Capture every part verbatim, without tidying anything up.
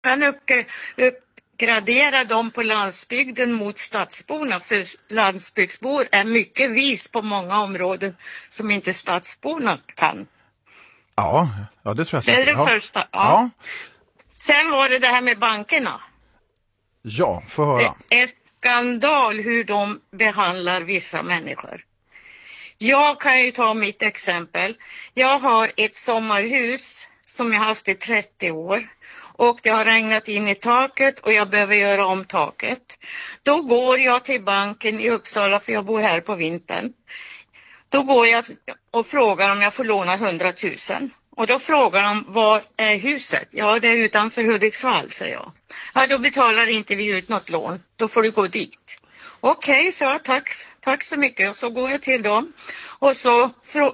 kan uppgradera, uppgradera dem på landsbygden mot stadsborna, för landsbygdsbor är mycket vis på många områden som inte stadsborna kan. Ja, ja det tror jag säkert. Det är det ja. första. Ja. Ja. Sen var det det här med bankerna. Ja, få höra. Det är skandal hur de behandlar vissa människor. Jag kan ju ta mitt exempel. Jag har ett sommarhus som jag haft i trettio år. Och det har regnat in i taket och jag behöver göra om taket. Då går jag till banken i Uppsala, för jag bor här på vintern. Då går jag och frågar om jag får låna hundratusen. Och då frågar de, var är huset? Ja, det är utanför Hudiksvall, säger jag. Ja, då betalar inte vi ut något lån. Då får du gå dit. Okej, okay, så tack. Tack så mycket. Och så går jag till dem. Och så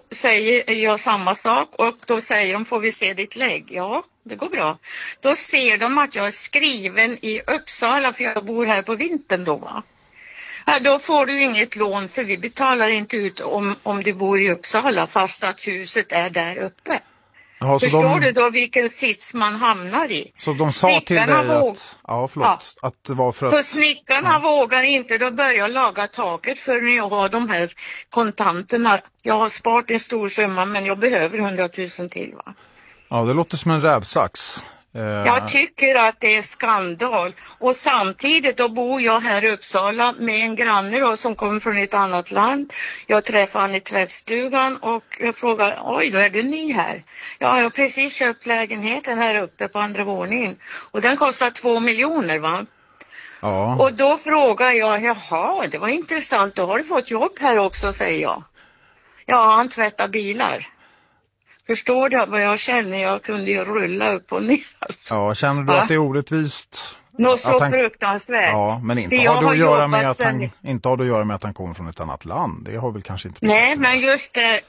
säger jag samma sak. Och då säger de, får vi se ditt lägg? Ja, det går bra. Då ser de att jag är skriven i Uppsala, för jag bor här på vintern då, va? Ja, då får du inget lån, för vi betalar inte ut om, om du bor i Uppsala fast att huset är där uppe. Jaha, Förstår de, du då vilken sits man hamnar i? Så de sa Snickarna till dig våg... att, ja, förlåt, ja. att det var för att... För snickarna ja. vågar inte då börja laga taket förrän jag har de här kontanterna. Jag har sparat en stor summa, men jag behöver hundratusen till, va? Ja, det låter som en rävsax. Jag tycker att det är skandal. Och samtidigt då bor jag här i Uppsala med en granne då, som kommer från ett annat land. Jag träffar han i tvättstugan och jag frågar, oj då är du ny här? Ja, jag har precis köpt lägenheten här uppe på andra våningen. Och den kostar två miljoner, va? Ja. Och då frågar jag, jaha, det var intressant. Då har du fått jobb här också, säger jag. Ja, han tvättar bilar. Förstår du vad jag känner? Jag kunde ju rulla upp och ner. Alltså. Ja, känner du ja. att det är orättvist? Något så han... fruktansvärt. Ja, men inte har, det att göra med att han, inte har det att göra med att han kommer från ett annat land. Det har väl kanske inte... Nej, men just det,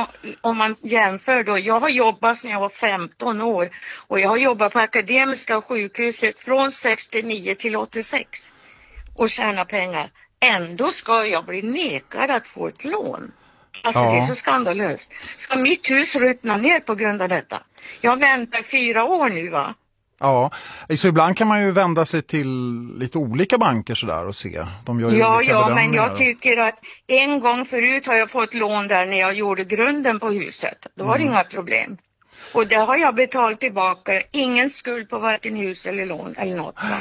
om man jämför då. Jag har jobbat sedan jag var femton år. Och jag har jobbat på Akademiska sjukhuset från sextionio till åttiosex. Och tjäna pengar. Ändå ska jag bli nekad att få ett lån. Alltså ja. Det är så skandalöst. Ska mitt hus ruttna ner på grund av detta? Jag väntar fyra år nu, va? Ja, så ibland kan man ju vända sig till lite olika banker sådär och se. De gör ju ja, olika ja, men jag tycker att en gång förut har jag fått lån där när jag gjorde grunden på huset. Då var det mm. inga problem. Och det har jag betalt tillbaka. Ingen skuld på varken hus eller lån eller något, va?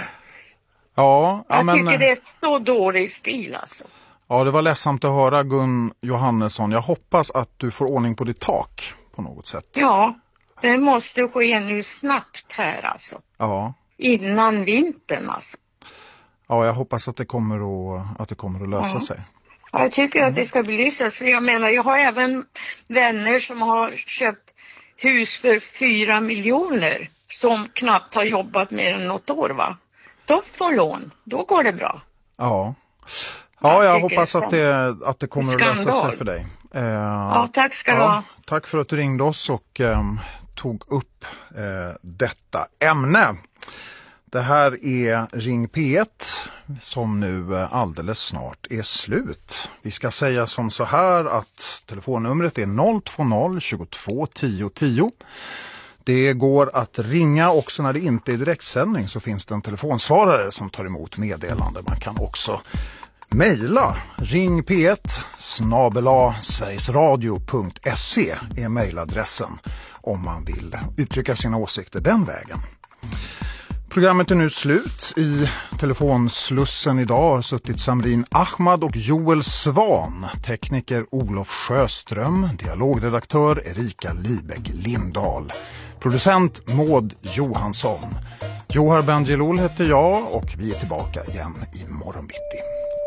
Ja, jag men... tycker det är så dålig stil, alltså. Ja, det var ledsamt att höra, Gun Johannesson. Jag hoppas att du får ordning på ditt tak på något sätt. Ja, det måste ske nu snabbt här alltså. Ja. Innan vintern alltså. Ja, jag hoppas att det kommer att, att, det kommer att lösa ja. sig. Ja, jag tycker mm. att det ska belysas. För jag menar, jag har även vänner som har köpt hus för fyra miljoner. Som knappt har jobbat mer än något år, va? De får lån, då går det bra. Ja. Ja, jag hoppas att det, att det kommer att lösa sig för dig. Eh, ja, tack ska du ja, ha. Tack för att du ringde oss och eh, tog upp eh, detta ämne. Det här är Ring P ett som nu eh, alldeles snart är slut. Vi ska säga som så här att telefonnumret är noll två noll tjugotvå tio tio. Det går att ringa också när det inte är direktsändning, så finns det en telefonsvarare som tar emot meddelande. Man kan också mejla. Ring P ett snabel-a sverigesradio punkt se är mejladressen om man vill uttrycka sina åsikter den vägen. Programmet är nu slut. I telefonslussen idag har suttit Samrin Ahmad och Joel Svan, tekniker Olof Sjöström, dialogredaktör Erika Libeck Lindahl, producent Maud Johansson. Johar Bendjelloul heter jag och vi är tillbaka igen i morgonbitti.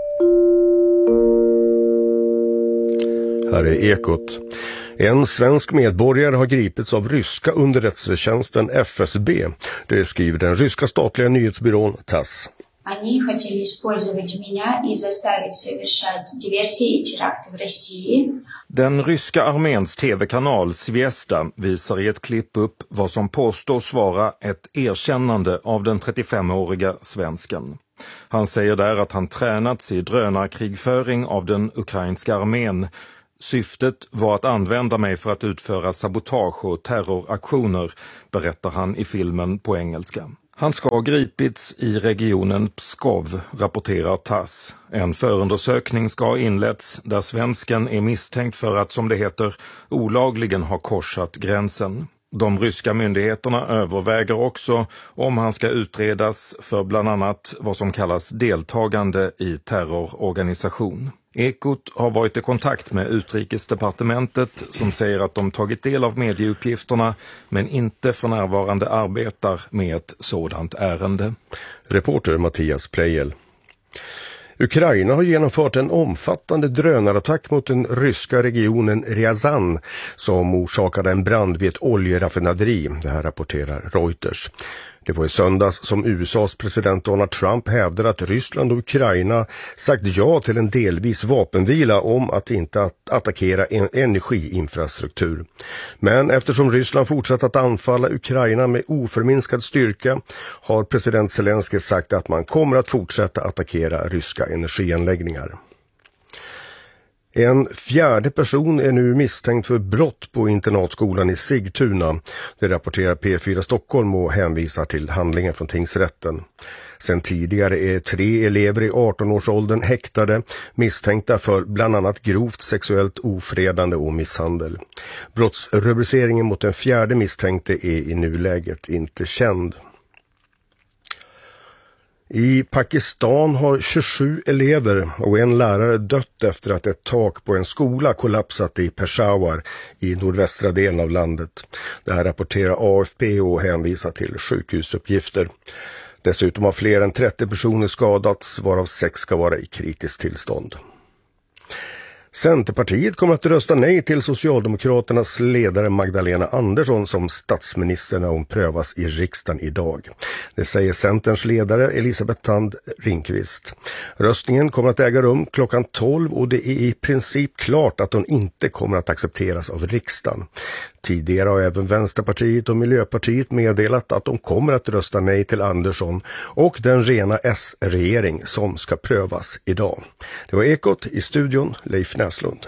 Här är Ekot. En svensk medborgare har gripits av ryska underrättelsetjänsten F S B. Det skriver den ryska statliga nyhetsbyrån Tass. Они хотели использовать меня и заставить совершать диверсии и теракты в России. Den ryska arméns tv-kanal Zvezda visar i ett klipp upp vad som påstås vara ett erkännande av den trettiofemåriga svensken. Han säger där att han tränats i drönarkrigföring av den ukrainska armén. Syftet var att använda mig för att utföra sabotage och terroraktioner, berättar han i filmen på engelska. Han ska ha gripits i regionen Pskov, rapporterar Tass. En förundersökning ska ha inletts där svensken är misstänkt för att, som det heter, olagligen ha korsat gränsen. De ryska myndigheterna överväger också om han ska utredas för bland annat vad som kallas deltagande i terrororganisation. Ekot har varit i kontakt med Utrikesdepartementet som säger att de tagit del av medieuppgifterna men inte för närvarande arbetar med ett sådant ärende. Reporter Mattias Prejel. Ukraina har genomfört en omfattande drönarattack mot den ryska regionen Ryazan som orsakade en brand vid ett oljeraffinaderi. Det här rapporterar Reuters. Det var i söndags som U S A:s president Donald Trump hävdade att Ryssland och Ukraina sagt ja till en delvis vapenvila om att inte att attackera en energiinfrastruktur. Men eftersom Ryssland fortsatt att anfalla Ukraina med oförminskad styrka har president Zelensky sagt att man kommer att fortsätta attackera ryska energianläggningar. En fjärde person är nu misstänkt för brott på internatskolan i Sigtuna. Det rapporterar P fyra Stockholm och hänvisar till handlingar från tingsrätten. Sen tidigare är tre elever i arton-årsåldern häktade, misstänkta för bland annat grovt sexuellt ofredande och misshandel. Brottsrubriceringen mot den fjärde misstänkte är i nuläget inte känd. I Pakistan har tjugosju elever och en lärare dött efter att ett tak på en skola kollapsat i Peshawar i nordvästra delen av landet. Det här rapporterar A F P och hänvisar till sjukhusuppgifter. Dessutom har fler än trettio personer skadats, varav sex ska vara i kritiskt tillstånd. Centerpartiet kommer att rösta nej till Socialdemokraternas ledare Magdalena Andersson som statsminister när hon prövas i riksdagen idag. Det säger Centerns ledare Elisabeth Thand Ringqvist. Röstningen kommer att äga rum klockan tolv och det är i princip klart att hon inte kommer att accepteras av riksdagen. Tidigare har även Vänsterpartiet och Miljöpartiet meddelat att de kommer att rösta nej till Andersson och den rena S-regering som ska prövas idag. Det var Ekot, i studion Leif Näslund.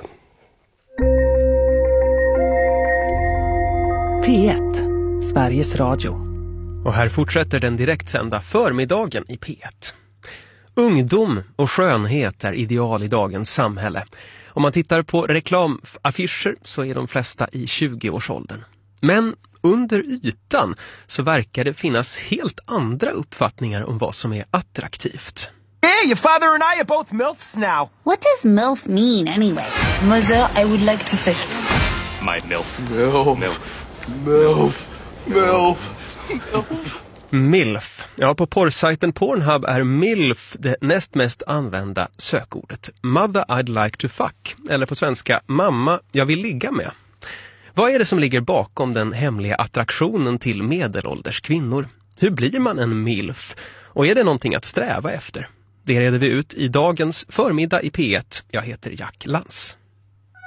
P ett, Sveriges Radio. Och här fortsätter den direktsända förmiddagen i P ett. Ungdom och skönhet är ideal i dagens samhälle. Om man tittar på reklamaffischer så är de flesta i tjugo-årsåldern. Men under ytan så verkar det finnas helt andra uppfattningar om vad som är attraktivt. Hey, your father and I are both MILFs now. What does MILF mean anyway? Mother, I would like to say. My MILF. MILF. MILF. MILF. MILF. MILF. MILF. Ja, på porrsajten Pornhub är MILF det näst mest använda sökordet. Mother I'd like to fuck. Eller på svenska, mamma jag vill ligga med. Vad är det som ligger bakom den hemliga attraktionen till medelålders kvinnor? Hur blir man en MILF? Och är det någonting att sträva efter? Det reder vi ut i dagens förmiddag i P ett. Jag heter Jack Lans.